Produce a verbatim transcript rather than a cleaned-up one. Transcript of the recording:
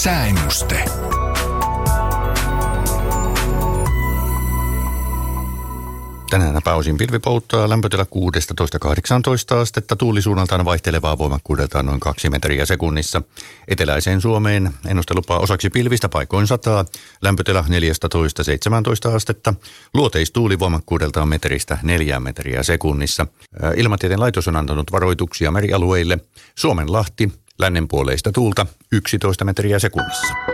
Sääennuste. Tänään pääosin pilvi polttaa, lämpötila kuusitoista kahdeksantoista astetta, tuulisuunnaltaan vaihtelevaa voimakkuudeltaan noin kaksi metriä sekunnissa. Eteläiseen Suomeen ennuste lupaa osaksi pilvistä paikoin sataa, lämpötila neljätoista seitsemäntoista astetta, luoteistuuli voimakkuudeltaan metristä neljä metriä sekunnissa. Ilmatieteen laitos on antanut varoituksia merialueille. Suomenlahti, lännenpuoleista tuulta yksitoista metriä sekunnissa.